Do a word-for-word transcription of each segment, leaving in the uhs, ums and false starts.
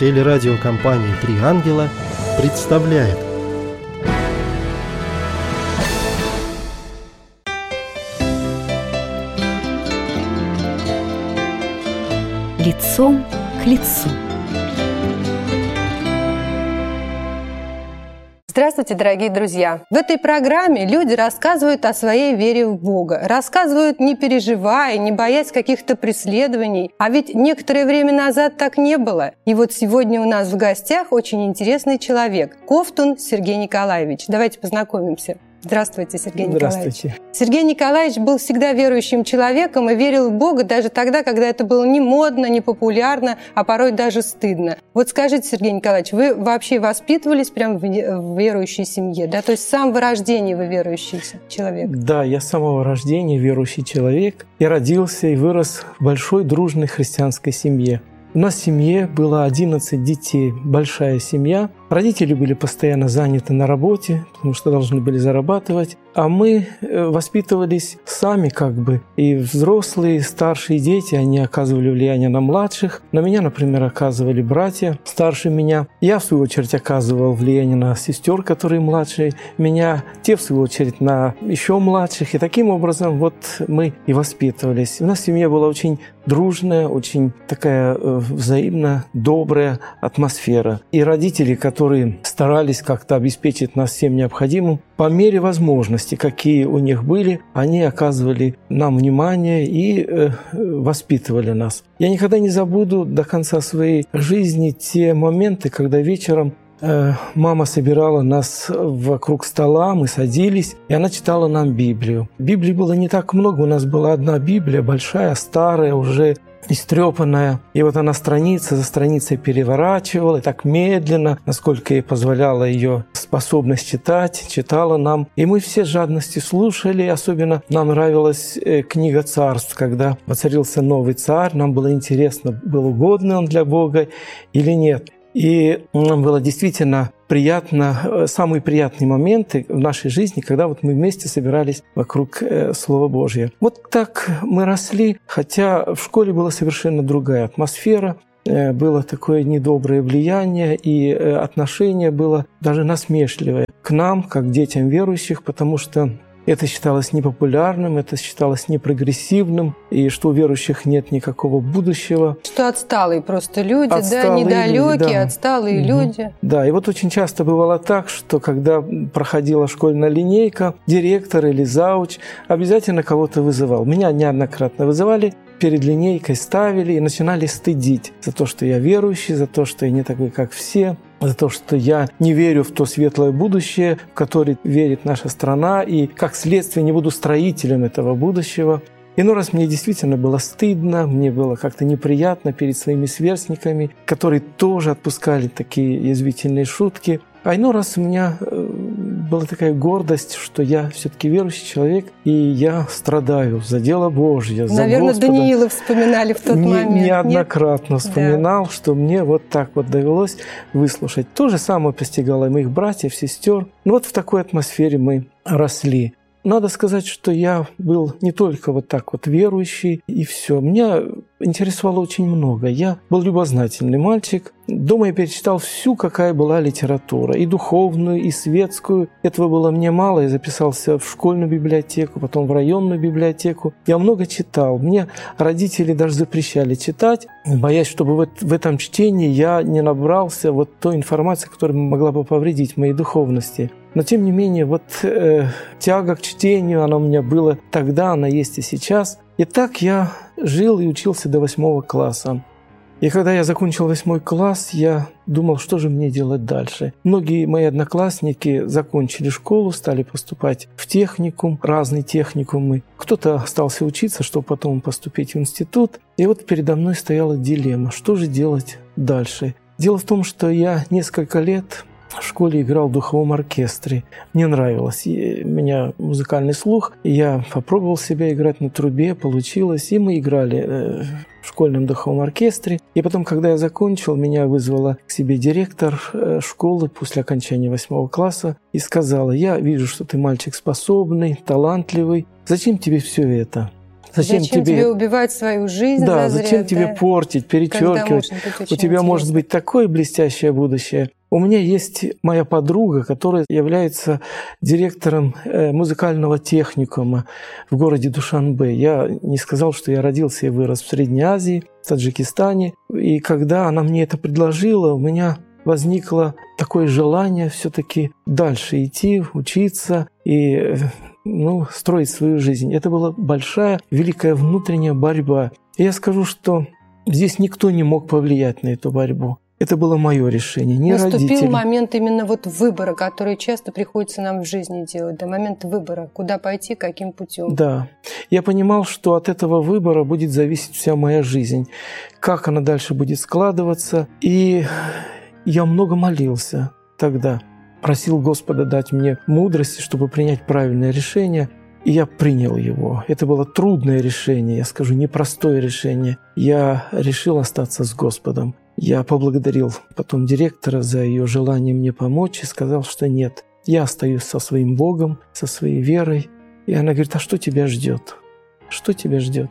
Телерадиокомпания «Три ангела» представляет. Лицом к лицу. Здравствуйте, дорогие друзья! В этой программе люди рассказывают о своей вере в Бога. Рассказывают, не переживая, не боясь каких-то преследований. А ведь некоторое время назад так не было. И вот сегодня у нас в гостях очень интересный человек – Ковтун Сергей Николаевич. Давайте познакомимся. Здравствуйте, Сергей Николаевич. Здравствуйте. Сергей Николаевич был всегда верующим человеком и верил в Бога даже тогда, когда это было не модно, не популярно, а порой даже стыдно. Вот скажите, Сергей Николаевич, вы вообще воспитывались прямо в верующей семье, да? То есть с самого рождения вы верующий человек? Да, я с самого рождения верующий человек. Я родился и вырос в большой дружной христианской семье. У нас в семье было одиннадцать детей, большая семья. Родители были постоянно заняты на работе, потому что должны были зарабатывать. А мы воспитывались сами как бы. И взрослые, старшие дети, они оказывали влияние на младших. На меня, например, оказывали братья старше меня. Я, в свою очередь, оказывал влияние на сестер, которые младшие меня. Те, в свою очередь, на еще младших. И таким образом вот мы и воспитывались. У нас семья была очень дружная, очень такая взаимно добрая атмосфера. И родители, которые которые старались как-то обеспечить нас всем необходимым, по мере возможности, какие у них были, они оказывали нам внимание и э, воспитывали нас. Я никогда не забуду до конца своей жизни те моменты, когда вечером э, мама собирала нас вокруг стола, мы садились, и она читала нам Библию. Библии было не так много, у нас была одна Библия, большая, старая, уже истрепанная. И вот она страница за страницей переворачивала, и так медленно, насколько ей позволяла ее способность читать, читала нам. И мы все с жадностью слушали, особенно нам нравилась книга царств, когда воцарился новый царь, нам было интересно, был угодный он для Бога или нет. И нам было действительно приятно, самые приятные моменты в нашей жизни, когда вот мы вместе собирались вокруг Слова Божьего. Вот так мы росли, хотя в школе была совершенно другая атмосфера, было такое недоброе влияние, и отношение было даже насмешливое к нам, как к детям верующих, потому что это считалось непопулярным, это считалось непрогрессивным, и что у верующих нет никакого будущего. Что отсталые просто люди, отсталые да, недалекие, люди, да. отсталые угу. люди. Да, и вот очень часто бывало так, что когда проходила школьная линейка, директор или зауч обязательно кого-то вызывал. Меня неоднократно вызывали, перед линейкой ставили и начинали стыдить за то, что я верующий, за то, что я не такой, как все, за то, что я не верю в то светлое будущее, в которое верит наша страна, и как следствие не буду строителем этого будущего. Иной раз мне действительно было стыдно, мне было как-то неприятно перед своими сверстниками, которые тоже отпускали такие язвительные шутки. А иной раз у меня была такая гордость, что я все-таки верующий человек, и я страдаю за дело Божье, за Наверное, Господа. Даниила вспоминали в тот Не, момент. Неоднократно Нет? вспоминал, да. что мне вот так вот довелось выслушать. То же самое постигало и моих братьев, сестер. Ну вот в такой атмосфере мы росли. Надо сказать, что я был не только вот так вот верующий, и все. Меня интересовало очень много. Я был любознательный мальчик. Дома я перечитал всю, какая была литература. И духовную, и светскую. Этого было мне мало. Я записался в школьную библиотеку, потом в районную библиотеку. Я много читал. Мне родители даже запрещали читать, боясь, чтобы вот в этом чтении я не набрался вот той информации, которая могла бы повредить моей духовности. Но, тем не менее, вот э, тяга к чтению, она у меня была тогда, она есть и сейчас. И так я жил и учился до восьмого класса. И когда я закончил восьмой класс, я думал, что же мне делать дальше. Многие мои одноклассники закончили школу, стали поступать в техникум, разные техникумы. Кто-то остался учиться, чтобы потом поступить в институт. И вот передо мной стояла дилемма, что же делать дальше. Дело в том, что я несколько лет в школе играл в духовом оркестре. Мне нравилось. И у меня музыкальный слух. Я попробовал себя играть на трубе, получилось. И мы играли в школьном духовом оркестре. И потом, когда я закончил, меня вызвала к себе директор школы после окончания восьмого класса и сказала: «Я вижу, что ты мальчик способный, талантливый. Зачем тебе все это? Зачем, зачем тебе... тебе убивать свою жизнь? Да, зазря, зачем да? тебе портить, перечеркивать? У тебя интересно. Может быть такое блестящее будущее. У меня есть моя подруга, которая является директором музыкального техникума в городе Душанбе. Я не сказал, что я родился и вырос в Средней Азии, в Таджикистане. И когда она мне это предложила, у меня возникло такое желание все-таки дальше идти, учиться и ну, строить свою жизнь. Это была большая, великая внутренняя борьба. И я скажу, что здесь никто не мог повлиять на эту борьбу. Это было мое решение, не родители. Наступил момент именно вот выбора, который часто приходится нам в жизни делать, до момента выбора, куда пойти, каким путем. Да. Я понимал, что от этого выбора будет зависеть вся моя жизнь, как она дальше будет складываться. И я много молился тогда, просил Господа дать мне мудрости, чтобы принять правильное решение. И я принял его. Это было трудное решение, я скажу, непростое решение. Я решил остаться с Господом. Я поблагодарил потом директора за ее желание мне помочь и сказал, что нет, я остаюсь со своим Богом, со своей верой. И она говорит, а что тебя ждет? Что тебя ждет?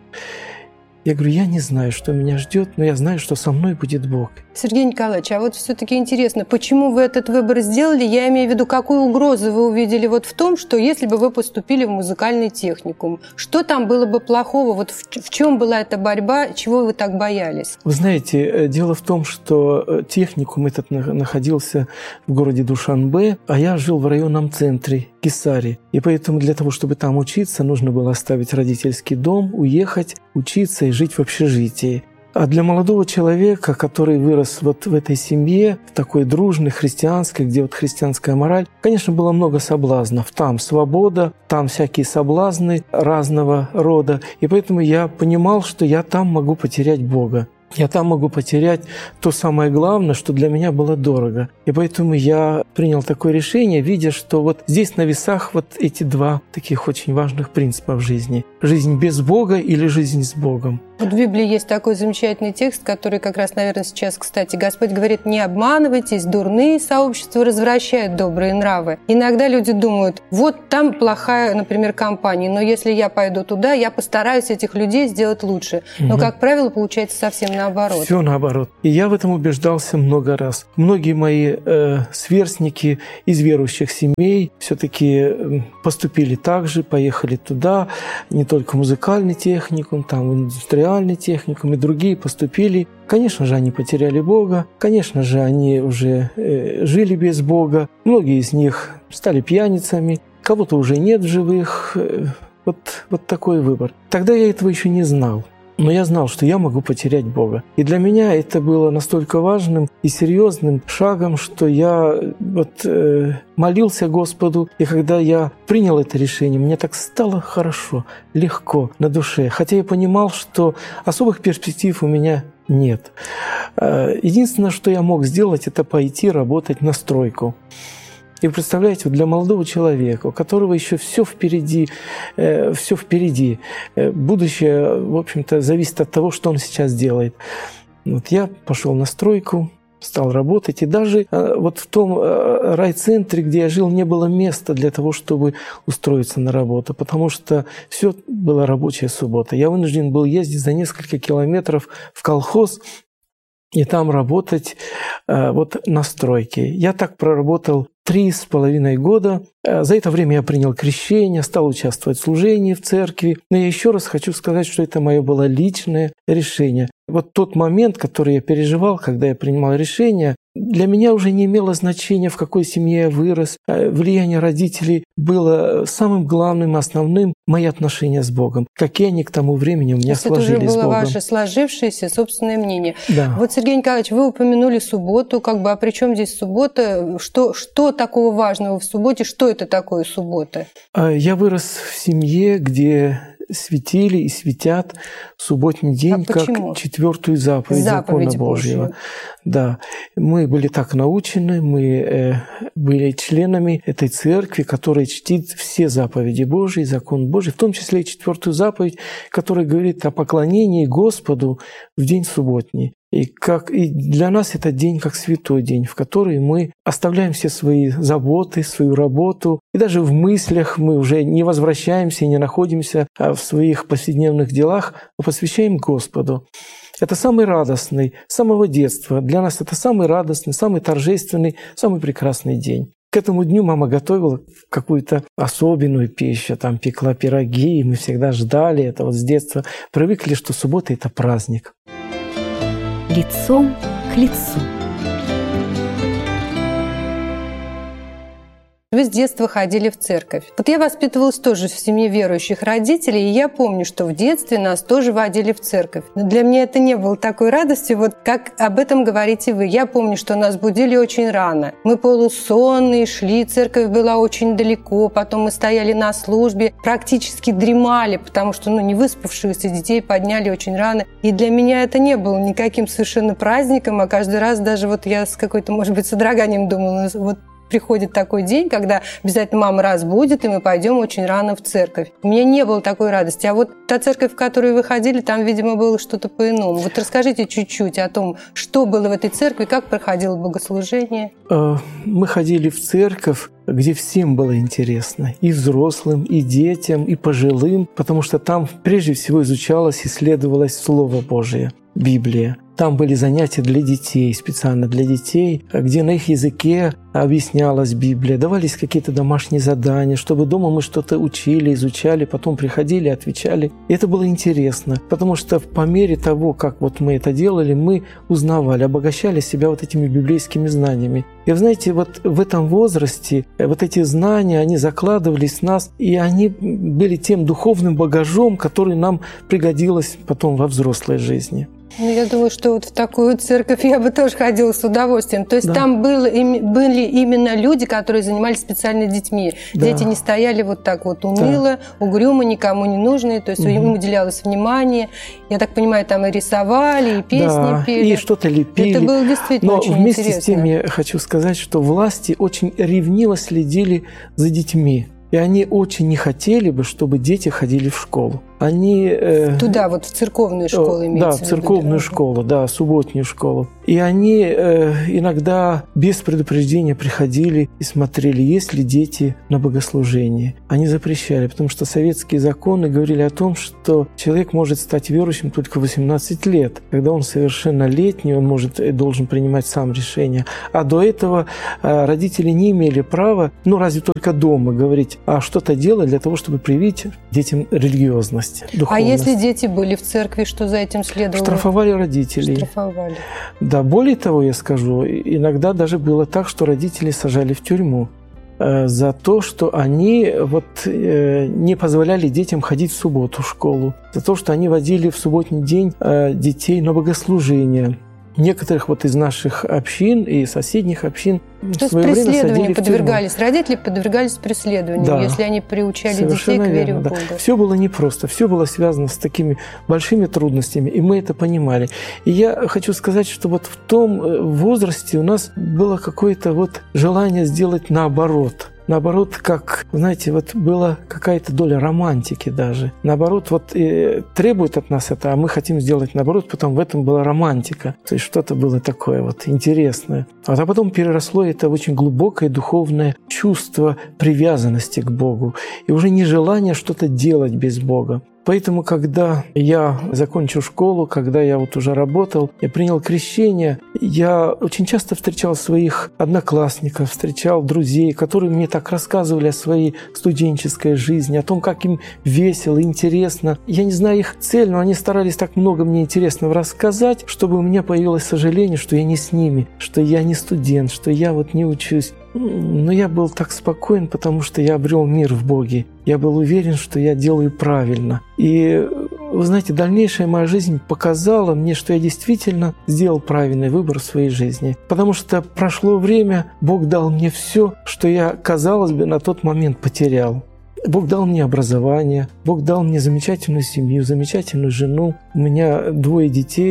Я говорю, я не знаю, что меня ждет, но я знаю, что со мной будет Бог. Сергей Николаевич, а вот все-таки интересно, почему вы этот выбор сделали? Я имею в виду, какую угрозу вы увидели вот в том, что если бы вы поступили в музыкальный техникум, что там было бы плохого? Вот в, в чем была эта борьба? Чего вы так боялись? Вы знаете, дело в том, что техникум этот находился в городе Душанбе, а я жил в районном центре Кесари. И поэтому для того, чтобы там учиться, нужно было оставить родительский дом, уехать, учиться и жить в общежитии. А для молодого человека, который вырос вот в этой семье, в такой дружной, христианской, где вот христианская мораль, конечно, было много соблазнов. Там свобода, там всякие соблазны разного рода. И поэтому я понимал, что я там могу потерять Бога. Я там могу потерять то самое главное, что для меня было дорого. И поэтому я принял такое решение, видя, что вот здесь на весах вот эти два таких очень важных принципа в жизни. Жизнь без Бога или жизнь с Богом. Вот в Библии есть такой замечательный текст, который как раз, наверное, сейчас, кстати, Господь говорит, не обманывайтесь, дурные сообщества развращают добрые нравы. Иногда люди думают, вот там плохая, например, компания, но если я пойду туда, я постараюсь этих людей сделать лучше. Но, угу. как правило, получается совсем наоборот. Все наоборот. И я в этом убеждался много раз. Многие мои э, сверстники из верующих семей все-таки поступили так же, поехали туда, не только в музыкальный техникум, там в индустриальный техникум и другие поступили. Конечно же, они потеряли Бога, конечно же, они уже э, жили без Бога. Многие из них стали пьяницами, кого-то уже нет в живых. Вот, вот такой выбор. Тогда я этого еще не знал. Но я знал, что я могу потерять Бога. И для меня это было настолько важным и серьезным шагом, что я вот, э, молился Господу. И когда я принял это решение, мне так стало хорошо, легко на душе. Хотя я понимал, что особых перспектив у меня нет. Единственное, что я мог сделать, это пойти работать на стройку. И представляете, вот для молодого человека, у которого еще все впереди, э, все впереди, э, будущее, в общем-то, зависит от того, что он сейчас делает. Вот я пошел на стройку, стал работать, и даже э, вот в том э, райцентре, где я жил, не было места для того, чтобы устроиться на работу, потому что все была рабочая суббота. Я вынужден был ездить за несколько километров в колхоз, и там работать э, вот на стройке. Я так проработал три с половиной года. За это время я принял крещение, стал участвовать в служении в церкви. Но я еще раз хочу сказать, что это мое было личное решение. Вот тот момент, который я переживал, когда я принимал решение, для меня уже не имело значения, в какой семье я вырос. Влияние родителей было самым главным, основным мои отношения с Богом. Какие они к тому времени у меня То сложились с Богом. Это уже было ваше сложившееся собственное мнение. Да. Вот, Сергей Николаевич, вы упомянули субботу. Как бы, а при чем здесь суббота? Что, что такого важного в субботе? Что это такое суббота? Я вырос в семье, где светили и светят субботний день а как четвертую заповедь, заповедь закона Божьего. Божьего. Да, мы были так научены, мы э, были членами этой церкви, которая чтит все заповеди Божьи, закон Божий, в том числе и четвертую заповедь, которая говорит о поклонении Господу в день субботний. И, как, и для нас это день как святой день, в который мы оставляем все свои заботы, свою работу. И даже в мыслях мы уже не возвращаемся и не находимся в своих повседневных делах, а посвящаем Господу. Это самый радостный, с самого детства. Для нас это самый радостный, самый торжественный, самый прекрасный день. К этому дню мама готовила какую-то особенную пищу, там пекла пироги, и мы всегда ждали это вот с детства. Привыкли, что суббота – это праздник. Лицом к лицу. Вы с детства ходили в церковь. Вот я воспитывалась тоже в семье верующих родителей, и я помню, что в детстве нас тоже водили в церковь. Но для меня это не было такой радостью, вот как об этом говорите вы. Я помню, что нас будили очень рано. Мы полусонные шли, церковь была очень далеко, потом мы стояли на службе, практически дремали, потому что ну, не выспавшихся детей подняли очень рано. И для меня это не было никаким совершенно праздником, а каждый раз даже вот я с какой-то, может быть, содроганием думала, вот приходит такой день, когда обязательно мама разбудит, и мы пойдем очень рано в церковь. У меня не было такой радости. А вот та церковь, в которую вы ходили, там, видимо, было что-то по-иному. Вот расскажите чуть-чуть о том, что было в этой церкви, как проходило богослужение. Мы ходили в церковь, где всем было интересно, и взрослым, и детям, и пожилым, потому что там прежде всего изучалось, исследовалось Слово Божие, Библия. Там были занятия для детей, специально для детей, где на их языке объяснялась Библия, давались какие-то домашние задания, чтобы дома мы что-то учили, изучали, потом приходили, отвечали. И это было интересно, потому что по мере того, как вот мы это делали, мы узнавали, обогащали себя вот этими библейскими знаниями. И вы знаете, вот в этом возрасте вот эти знания, они закладывались в нас, и они были тем духовным багажом, который нам пригодилось потом во взрослой жизни. Ну, я думаю, что вот в такую церковь я бы тоже ходила с удовольствием. То есть да. там было, им, были именно люди, которые занимались специально детьми. Да. Дети не стояли вот так вот уныло, да. угрюмо, никому не нужные. То есть угу. им уделялось внимание. Я так понимаю, там и рисовали, и песни да, пели. И что-то лепили. Это было действительно Но очень вместе интересно. с тем я хочу сказать, что власти очень ревниво следили за детьми. И они очень не хотели бы, чтобы дети ходили в школу. Они... Э, Туда, вот в церковную школу имеется Да, в виду. в церковную да. школу, да, субботнюю школу. И они э, иногда без предупреждения приходили и смотрели, есть ли дети на богослужении. Они запрещали, потому что советские законы говорили о том, что человек может стать верующим только в восемнадцать лет. Когда он совершеннолетний, он может, должен принимать сам решение. А до этого э, родители не имели права, ну разве только дома, говорить, а что-то делать для того, чтобы привить детям религиозность. Духовность. А если дети были в церкви, что за этим следовало? Штрафовали родителей. Штрафовали. Да, более того, я скажу, иногда даже было так, что родители сажали в тюрьму э, за то, что они вот, э, не позволяли детям ходить в субботу в школу, за то, что они водили в субботний день э, детей на богослужение. Некоторых вот из наших общин и соседних общин то в свое время садили в тюрьму. Подвергались, родители подвергались преследованию, да. если они приучали Совершенно детей к вере верно, в Бога. Да. Все было непросто, все было связано с такими большими трудностями, и мы это понимали. И я хочу сказать, что вот в том возрасте у нас было какое-то вот желание сделать наоборот. Наоборот, как, знаете, вот была какая-то доля романтики даже. Наоборот, вот и требует от нас это, а мы хотим сделать наоборот, потом в этом была романтика. То есть что-то было такое вот интересное. А потом переросло это в очень глубокое духовное чувство привязанности к Богу. И уже не желание что-то делать без Бога. Поэтому, когда я закончил школу, когда я вот уже работал, я принял крещение, я очень часто встречал своих одноклассников, встречал друзей, которые мне так рассказывали о своей студенческой жизни, о том, как им весело, интересно. Я не знаю их цель, но они старались так много мне интересного рассказать, чтобы у меня появилось сожаление, что я не с ними, что я не студент, что я вот не учусь. Но я был так спокоен, потому что я обрел мир в Боге. Я был уверен, что я делаю правильно. И, вы знаете, дальнейшая моя жизнь показала мне, что я действительно сделал правильный выбор в своей жизни. Потому что прошло время, Бог дал мне все, что я, казалось бы, на тот момент потерял. Бог дал мне образование, Бог дал мне замечательную семью, замечательную жену. У меня двое детей.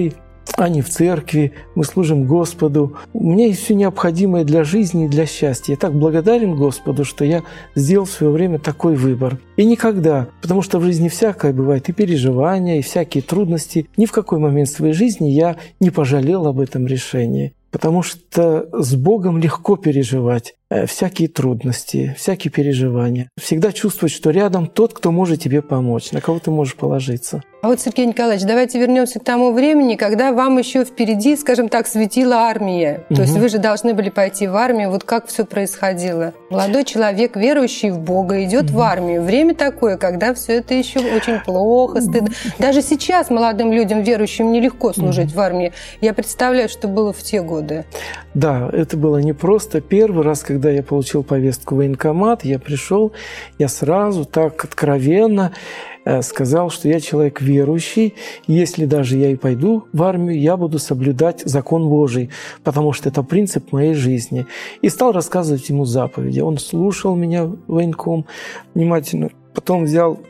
они в церкви, мы служим Господу. У меня есть все необходимое для жизни и для счастья. Я так благодарен Господу, что я сделал в свое время такой выбор. И никогда, потому что в жизни всякое бывает, и переживания, и всякие трудности, ни в какой момент своей жизни я не пожалел об этом решении. Потому что с Богом легко переживать всякие трудности, всякие переживания. Всегда чувствовать, что рядом тот, кто может тебе помочь, на кого ты можешь положиться. А вот, Сергей Николаевич, давайте вернемся к тому времени, когда вам еще впереди, скажем так, светила армия. То угу. есть вы же должны были пойти в армию. Вот как все происходило? Молодой человек, верующий в Бога, идет угу. в армию. Время такое, когда все это еще очень плохо, стыдно. Даже сейчас молодым людям, верующим, нелегко служить угу. в армии. Я представляю, что было в те годы. Да, это было непросто. Первый раз, когда я получил повестку в военкомат, я пришел, я сразу так откровенно сказал, что я человек верующий, и если даже я и пойду в армию, я буду соблюдать закон Божий, потому что это принцип моей жизни. И стал рассказывать ему заповеди. Он слушал меня, военком, внимательно. Потом взял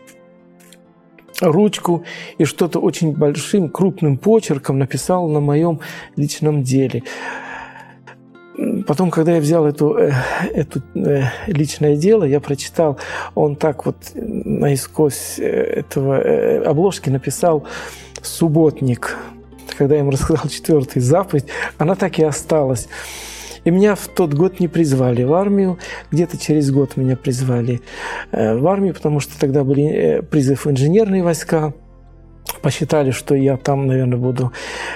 ручку и что-то очень большим, крупным почерком написал на моем личном деле. Потом, когда я взял эту, эту личное дело, я прочитал, он так вот наискось этого обложки написал «Субботник». Когда я ему рассказал четвертую заповедь, она так и осталась. И меня в тот год не призвали в армию, где-то через год меня призвали в армию, потому что тогда были призыв в инженерные войска. Посчитали, что я там, наверное, буду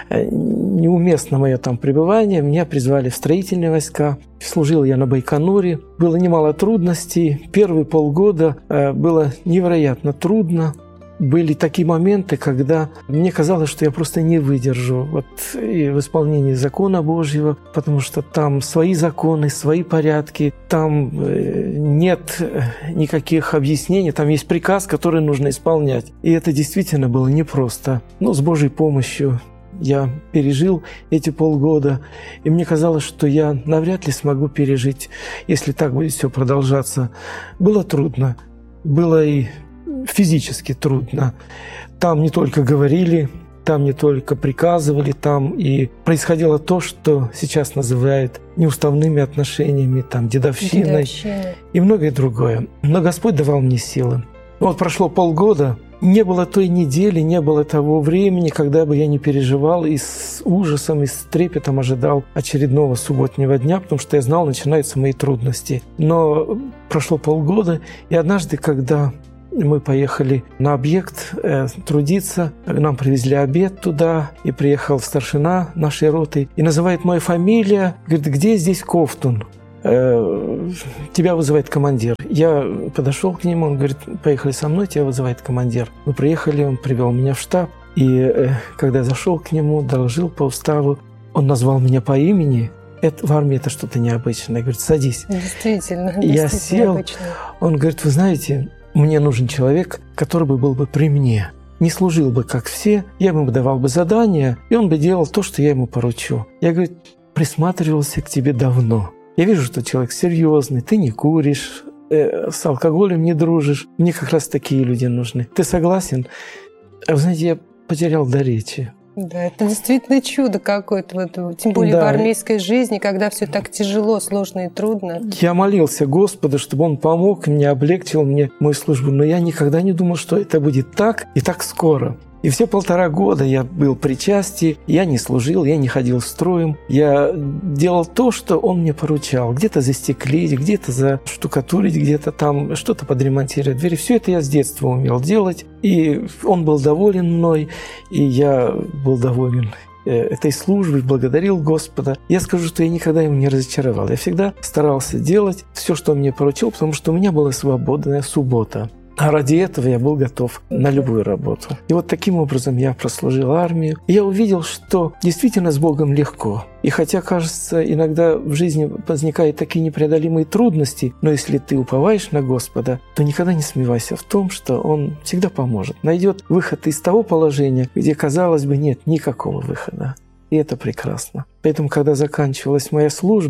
неуместно мое там пребывание. Меня призвали в строительные войска. Служил я на Байконуре. Было немало трудностей. Первые полгода было невероятно трудно. Были такие моменты, когда мне казалось, что я просто не выдержу вот, и в исполнении закона Божьего, потому что там свои законы, свои порядки, там нет никаких объяснений, там есть приказ, который нужно исполнять. И это действительно было непросто. Но с Божьей помощью я пережил эти полгода, и мне казалось, что я навряд ли смогу пережить, если так будет все продолжаться. Было трудно, было и физически трудно. Там не только говорили, там не только приказывали, там и происходило то, что сейчас называют неуставными отношениями, там, дедовщиной Дедовщина. И многое другое. Но Господь давал мне силы. Вот прошло полгода, не было той недели, не было того времени, когда бы я не переживал и с ужасом, и с трепетом ожидал очередного субботнего дня, потому что я знал, начинаются мои трудности. Но прошло полгода, и однажды, когда мы поехали на объект э, трудиться. Нам привезли обед туда, и приехал старшина нашей роты. И называет мою фамилию. Говорит, где здесь Ковтун? Э, тебя вызывает командир. Я подошел к нему, он говорит, поехали со мной, тебя вызывает командир. Мы приехали, он привел меня в штаб. И э, когда я зашел к нему, доложил по уставу, он назвал меня по имени. Это, в армии это что-то необычное. Говорит, садись. Действительно, я действительно сел. необычно. Он говорит, вы знаете, мне нужен человек, который бы был бы при мне. Не служил бы, как все, я ему давал бы задания, и он бы делал то, что я ему поручу. Я, говорит, присматривался к тебе давно. Я вижу, что человек серьезный, ты не куришь, э, с алкоголем не дружишь. Мне как раз такие люди нужны. Ты согласен? Вы знаете, я потерял дар речи. Да, это действительно чудо какое-то, вот, тем более да. в армейской жизни, когда все так тяжело, сложно и трудно. Я молился Господу, чтобы Он помог мне, облегчил мне мою службу, но я никогда не думал, что это будет так и так скоро. И все полтора года я был причастие, я не служил, я не ходил строем, я делал то, что он мне поручал. Где-то застеклить, где-то заштукатурить, где-то там что-то подремонтировать двери. Все это я с детства умел делать, и он был доволен мной, и я был доволен этой службой, благодарил Господа. Я скажу, что я никогда ему не разочаровал. Я всегда старался делать все, что он мне поручил, потому что у меня была свободная суббота. А ради этого я был готов на любую работу. И вот таким образом я прослужил армию. И я увидел, что действительно с Богом легко. И хотя, кажется, иногда в жизни возникают такие непреодолимые трудности, но если ты уповаешь на Господа, то никогда не сомневайся в том, что Он всегда поможет. Найдет выход из того положения, где, казалось бы, нет никакого выхода. И это прекрасно. Поэтому, когда заканчивалась моя служба,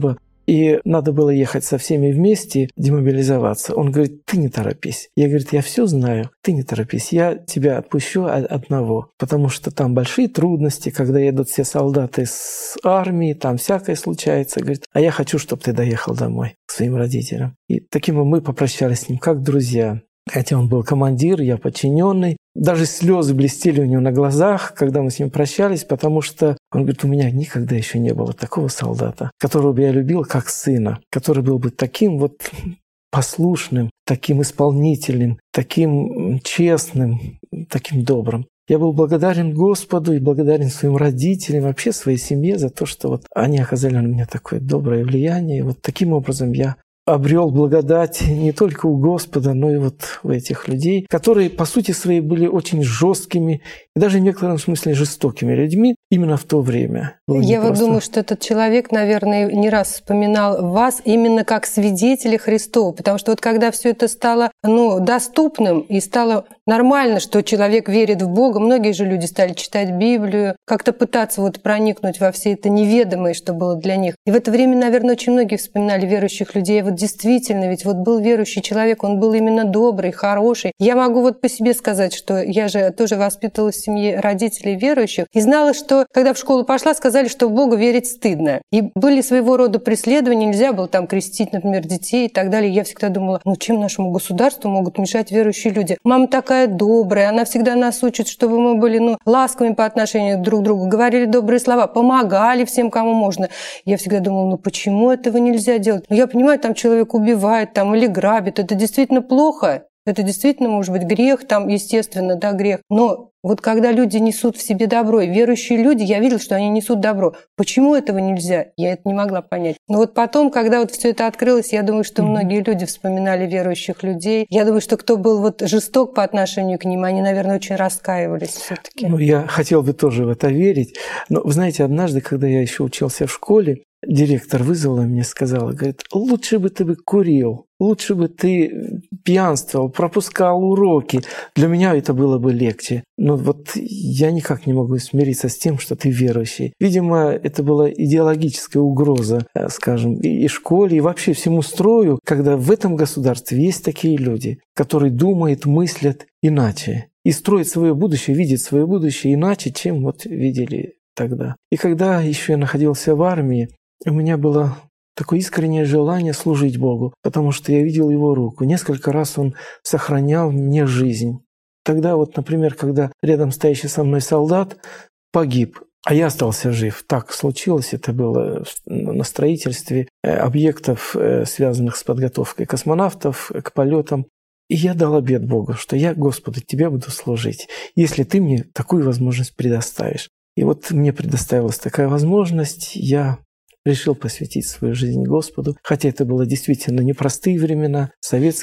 и надо было ехать со всеми вместе, демобилизоваться. Он говорит: ты не торопись. Я, говорит, я все знаю, ты не торопись, я тебя отпущу одного, потому что там большие трудности, когда едут все солдаты с армии, там всякое случается. Говорит, а я хочу, чтобы ты доехал домой к своим родителям. И таким мы попрощались с ним, как друзья. Хотя он был командир, я подчиненный. Даже слезы блестели у него на глазах, когда мы с ним прощались, потому что он говорит, у меня никогда еще не было такого солдата, которого бы я любил как сына, который был бы таким вот послушным, таким исполнительным, таким честным, таким добрым. Я был благодарен Господу и благодарен своим родителям, вообще своей семье за то, что вот они оказали на меня такое доброе влияние. И вот таким образом я обрел благодать не только у Господа, но и вот у этих людей, которые по сути своей были очень жесткими и даже в некотором смысле жестокими людьми именно в то время. Было Я вот непросто. думаю, что этот человек, наверное, не раз вспоминал вас именно как свидетеля Христова, потому что вот когда все это стало ну, доступным и стало нормально, что человек верит в Бога, многие же люди стали читать Библию, как-то пытаться вот проникнуть во все это неведомое, что было для них. И в это время, наверное, очень многие вспоминали верующих людей. Вот действительно, ведь вот был верующий человек, он был именно добрый, хороший. Я могу вот по себе сказать, что я же тоже воспитывалась в семье родителей верующих и знала, что когда в школу пошла, сказали, что в Бога верить стыдно. И были своего рода преследования, нельзя было там крестить, например, детей и так далее. Я всегда думала, ну чем нашему государству могут мешать верующие люди? Мама такая добрая, она всегда нас учит, чтобы мы были ну, ласковыми по отношению друг к другу, говорили добрые слова, помогали всем, кому можно. Я всегда думала, ну почему этого нельзя делать? Ну я понимаю, там человек убивает там, или грабит, это действительно плохо. Это действительно может быть грех, там, естественно, да, грех. Но вот когда люди несут в себе добро, и верующие люди, я видела, что они несут добро. Почему этого нельзя? Я это не могла понять. Но вот потом, когда вот все это открылось, я думаю, что многие люди вспоминали верующих людей. Я думаю, что кто был вот жесток по отношению к ним, они, наверное, очень раскаивались все-таки. Ну, я хотел бы тоже в это верить. Но, вы знаете, однажды, когда я еще учился в школе, директор вызвала меня, сказала, говорит, лучше бы ты бы курил, лучше бы ты пьянствовал, пропускал уроки. Для меня это было бы легче. Но вот я никак не могу смириться с тем, что ты верующий. Видимо, это была идеологическая угроза, скажем, и школе, и вообще всему строю, когда в этом государстве есть такие люди, которые думают, мыслят иначе и строят свое будущее, видят свое будущее иначе, чем вот видели тогда. И когда еще я находился в армии, у меня было такое искреннее желание служить Богу, потому что я видел Его руку. Несколько раз Он сохранял мне жизнь. Тогда вот, например, когда рядом стоящий со мной солдат погиб, а я остался жив. Так случилось, это было на строительстве объектов, связанных с подготовкой космонавтов к полетам. И я дал обет Богу, что я, Господу, Тебе буду служить, если Ты мне такую возможность предоставишь. И вот мне предоставилась такая возможность, я решил посвятить свою жизнь Господу, хотя это было действительно непростые времена, советские